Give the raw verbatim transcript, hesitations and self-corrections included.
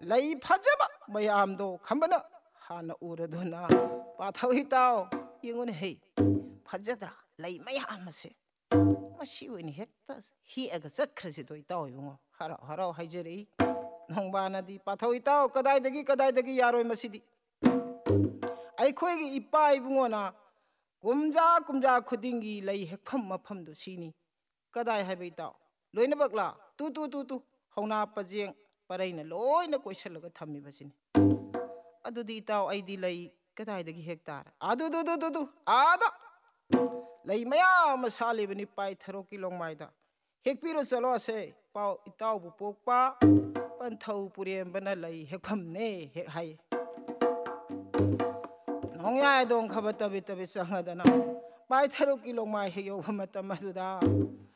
ꯂꯩ ꯐꯖꯕ ꯃꯌꯥꯝꯗꯣ ꯈꯝꯕꯅ ꯍꯥꯟꯅ ꯎꯔꯗꯨꯅ ꯄꯥꯊꯧ ꯏꯇꯥꯎ ꯌꯦꯡꯉꯨꯅꯦ ꯍꯦ ꯐꯖꯗ꯭ꯔꯥ ꯂꯩ ꯃꯌꯥꯝ ꯑꯁꯦ ꯃꯁꯤ ꯑꯣꯏꯅ ꯍꯦꯛꯇ ꯍꯦꯛꯑꯒ ꯆꯠꯈ꯭ꯔꯁꯤꯗꯣ ꯏꯇꯥꯎ ꯏꯕꯨꯡꯉꯣ ꯍꯔꯥꯎ ꯍꯔꯥꯎ ꯍꯥꯏꯖꯔꯛꯏ ꯅꯣꯡꯕꯥꯅꯗꯤ ꯄꯥꯊꯧ ꯏꯇꯥꯎ ꯀꯗꯥꯏꯗꯒꯤ ꯀꯗꯥꯏꯗꯒꯤ ꯌꯥꯔꯣꯏ ꯃꯁꯤꯗꯤ ꯑꯩꯈꯣꯏꯒꯤ ꯏꯄꯥ ꯏꯕꯨꯡꯉꯣꯅ ꯀꯨꯝꯖꯥ ꯀꯨꯝꯖꯥ ꯈꯨꯗꯤꯡꯒꯤ ꯂꯩ ꯍꯦꯛꯐꯝ ꯃꯐꯝꯗꯨ ꯁꯤꯅꯤ ꯀꯗꯥꯏ ꯍꯥꯏꯕ ꯏꯇꯥꯎ ꯂꯣꯏꯅꯃꯛꯂꯥ ꯇꯨ ꯇꯨ ꯇꯨ ꯇꯨ ꯍꯧꯅꯥ ꯄꯖꯦꯡ ꯄꯔꯩꯅ ꯂꯣꯏꯅ ꯀꯣꯏꯁꯜꯂꯒ ꯊꯝꯃꯤꯕꯁꯤꯅꯤ ꯑꯗꯨꯗꯤ ꯏꯇꯥꯎ ꯑꯩꯗꯤ ꯂꯩ ꯀꯗꯥꯏꯗꯒꯤ ꯍꯦꯛ ꯇꯥꯔꯦ ꯑꯗꯨꯗꯨꯗꯨꯗꯨ ꯑꯥꯗ ꯂꯩ ꯃꯌꯥꯝ ꯑꯃ ꯁꯥꯠꯂꯤꯕꯅꯤ ꯄꯥꯏꯊꯔꯣꯛꯀꯤ ꯂꯣꯡꯃꯥꯏꯗ ꯍꯦꯛꯄꯤꯔꯣ ꯆꯠꯂꯣ ꯑꯁꯦ ꯄꯥꯎ ꯏꯇꯥꯎꯕꯨ ꯄꯣꯛꯄ ꯄꯟꯊꯧ ꯄꯨꯔꯦꯝꯕꯅ ꯂꯩ ꯍꯦꯛꯐꯝꯅꯦ ꯍꯦꯛ ꯍꯥꯏ ꯅꯣꯡꯌꯥꯏꯗꯣꯡ ꯈꯕ ꯇꯕꯤ ꯇꯕꯤ ꯆꯪꯉꯗꯅ ꯄꯥꯏꯊꯔꯣꯛꯀꯤ ꯂꯣꯡꯃꯥꯏ ꯍꯦꯛ ꯌꯧꯕ ꯃꯇꯝ ꯑꯗꯨꯗ